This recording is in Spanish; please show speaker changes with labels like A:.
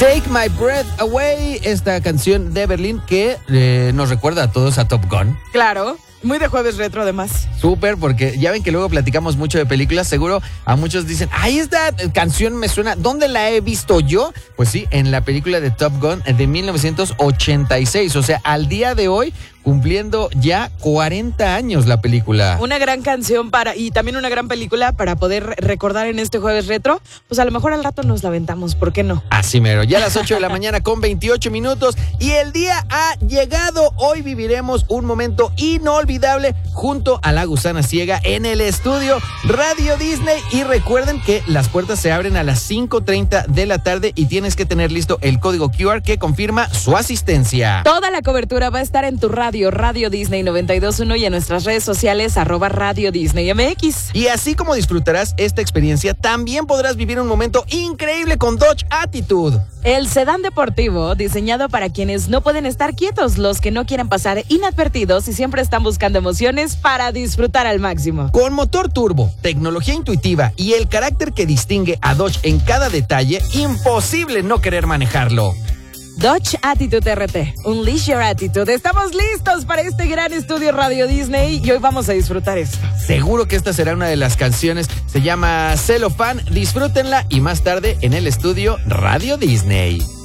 A: Take My Breath Away, esta canción de Berlín que nos recuerda a todos a Top Gun.
B: Claro, muy de Jueves Retro además.
A: Súper, porque ya ven que luego platicamos mucho de películas, seguro a muchos dicen, ¡ay, esta canción me suena! ¿Dónde la he visto yo? Pues sí, en la película de Top Gun de 1986, o sea, al día de hoy, cumpliendo ya 40 años la película.
B: Una gran canción y también una gran película para poder recordar en este Jueves Retro. Pues a lo mejor al rato nos la aventamos, ¿por qué no?
A: Así mero, ya a las 8 de la mañana con 28 minutos y el día ha llegado. Hoy viviremos un momento inolvidable junto a la Gusana Ciega en el estudio Radio Disney. Y recuerden que las puertas se abren a las 5:30 de la tarde y tienes que tener listo el código QR que confirma su asistencia.
B: Toda la cobertura va a estar en tu radio Disney 92.1 y en nuestras redes sociales @Radio Disney MX.
A: Y así como disfrutarás esta experiencia, también podrás vivir un momento increíble con Dodge Attitude.
B: El sedán deportivo diseñado para quienes no pueden estar quietos, los que no quieren pasar inadvertidos y siempre están buscando emociones para disfrutar al máximo.
A: Con motor turbo, tecnología intuitiva y el carácter que distingue a Dodge en cada detalle, imposible no querer manejarlo.
B: Dodge Attitude RT, Unleash Your Attitude. Estamos listos para este gran estudio Radio Disney y hoy vamos a disfrutar esto.
A: Seguro que esta será una de las canciones. Se llama Cellophane. Disfrútenla y más tarde en el estudio Radio Disney.